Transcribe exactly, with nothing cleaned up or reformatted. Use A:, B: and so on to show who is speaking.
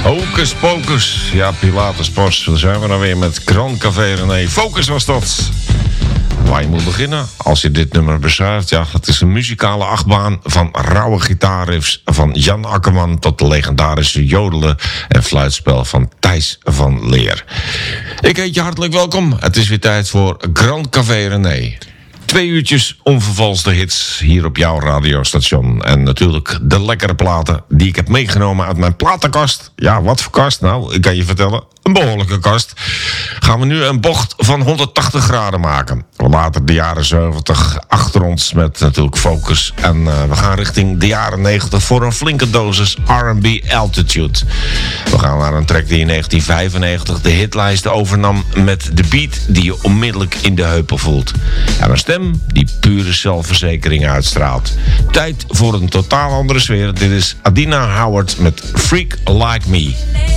A: Hocus Pocus. Ja, Pilatus Post. Daar zijn we dan weer met Grand Café René. Focus was dat. Waar je moet beginnen als je dit nummer beschrijft. Ja, het is een muzikale achtbaan van rauwe gitaarriffs van Jan Akkerman tot de legendarische jodelen en fluitspel van Thijs van Leer. Ik heet je hartelijk welkom. Het is weer tijd voor Grand Café René. Twee uurtjes onvervalste hits hier op jouw radiostation. En natuurlijk de lekkere platen die ik heb meegenomen uit mijn platenkast. Ja, wat voor kast? Nou, ik kan je vertellen, een behoorlijke kast. Gaan we nu een bocht van honderdtachtig graden maken. We laten de jaren zeventig achter ons met natuurlijk Focus. En uh, we gaan richting de jaren negentig voor een flinke dosis R en B Altitude. We gaan naar een track die in negentien vijfennegentig de hitlijsten overnam met de beat die je onmiddellijk in de heupen voelt. En een stem die pure zelfverzekering uitstraalt. Tijd voor een totaal andere sfeer. Dit is Adina Howard met Freak Like Me.